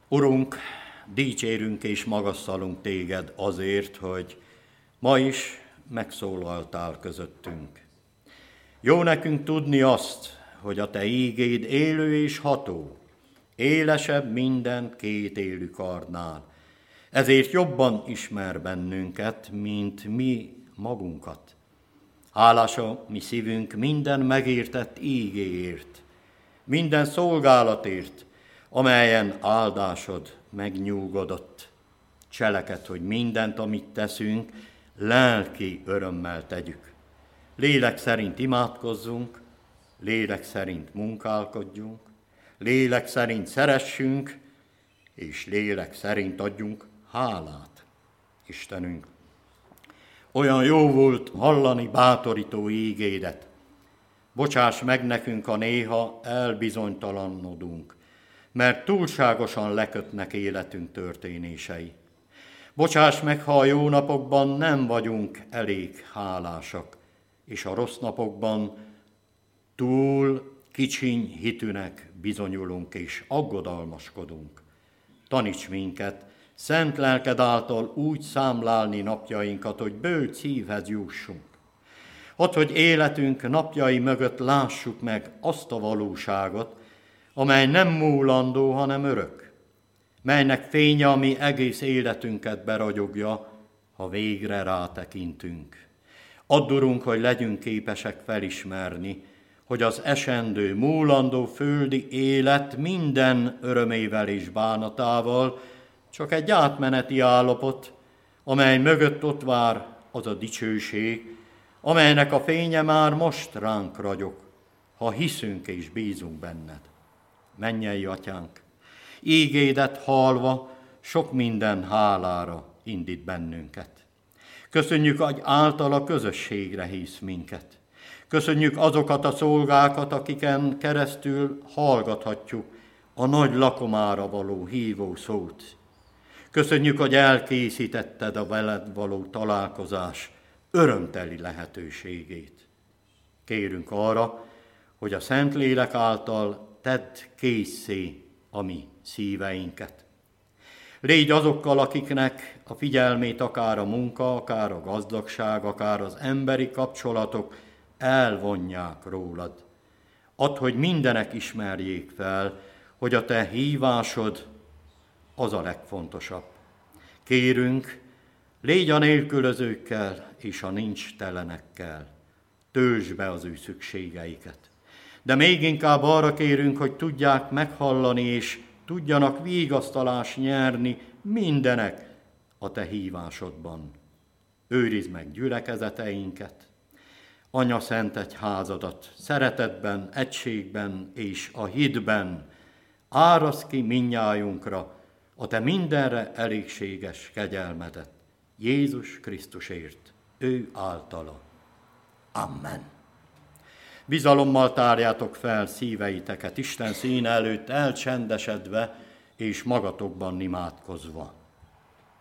Urunk, dicsérünk és magasztalunk téged azért, hogy ma is megszólaltál közöttünk. Jó nekünk tudni azt, hogy a te ígéd élő és ható, élesebb minden két élű kardnál. Ezért jobban ismer bennünket, mint mi magunkat. Hálás a mi szívünk minden megértett ígéért, minden szolgálatért, amelyen áldásod megnyugodott. Cseleked, hogy mindent, amit teszünk, lelki örömmel tegyük. Lélek szerint imádkozzunk, lélek szerint munkálkodjunk, lélek szerint szeressünk, és lélek szerint adjunk hálát. Istenünk, olyan jó volt hallani bátorító ígédet. Bocsáss meg nekünk, ha néha elbizonytalanodunk, mert túlságosan lekötnek életünk történései. Bocsáss meg, ha a jó napokban nem vagyunk elég hálásak, és a rossz napokban túl kicsiny hitűnek bizonyulunk és aggodalmaskodunk. Taníts minket, szent lelked által úgy számlálni napjainkat, hogy bölcs szívhez jussunk. Add, hogy életünk napjai mögött lássuk meg azt a valóságot, amely nem múlandó, hanem örök, melynek fénye a mi egész életünket beragyogja, ha végre rátekintünk. Add, Urunk, hogy legyünk képesek felismerni, hogy az esendő, múlandó földi élet minden örömével és bánatával csak egy átmeneti állapot, amely mögött ott vár az a dicsőség, amelynek a fénye már most ránk ragyog, ha hiszünk és bízunk benned. Mennyei Atyánk, ígédet hallva sok minden hálára indít bennünket. Köszönjük, hogy általa közösségre hívsz minket. Köszönjük azokat a szolgákat, akiken keresztül hallgathatjuk a nagy lakomára való hívó szót. Köszönjük, hogy elkészítetted a veled való találkozás örömteli lehetőségét. Kérünk arra, hogy a Szentlélek által tedd készé a mi szíveinket. Légy azokkal, akiknek a figyelmét akár a munka, akár a gazdagság, akár az emberi kapcsolatok elvonják rólad. Add, hogy mindenek ismerjék fel, hogy a te hívásod az a legfontosabb. Kérünk, légy a nélkülözőkkel és a nincs telenekkel. Töltsd be az ő szükségeiket. De még inkább arra kérünk, hogy tudják meghallani és tudjanak vigasztalást nyerni mindenek a te hívásodban. Őrizd meg gyülekezeteinket, Anya Szent Egyházadat szeretetben, egységben és a hitben. Áraszd ki mindnyájunkra a te mindenre elégséges kegyelmedet. Jézus Krisztusért, ő általa. Amen. Bizalommal tárjátok fel szíveiteket Isten színe előtt elcsendesedve és magatokban imádkozva.